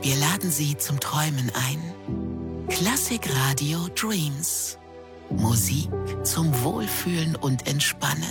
Wir laden Sie zum Träumen ein. Klassik Radio Dreams. Musik zum Wohlfühlen und Entspannen.